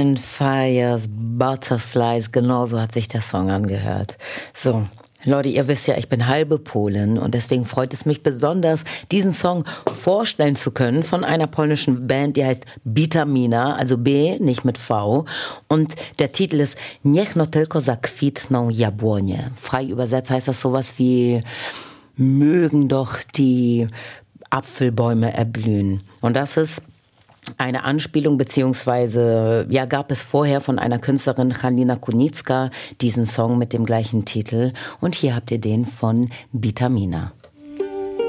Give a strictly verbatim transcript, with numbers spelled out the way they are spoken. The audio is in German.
Wine, Fires, Butterflies, genauso hat sich der Song angehört. So, Leute, ihr wisst ja, ich bin halbe Polin und deswegen freut es mich besonders, diesen Song vorstellen zu können von einer polnischen Band, die heißt Bitamina, also B, nicht mit V. Und der Titel ist Niech no tylko zakwitną jabłonie. Frei übersetzt heißt das sowas wie mögen doch die Apfelbäume erblühen. Und das ist eine Anspielung, beziehungsweise, ja, gab es vorher von einer Künstlerin, Halina Kunicka, diesen Song mit dem gleichen Titel. Und hier habt ihr den von Bitamina.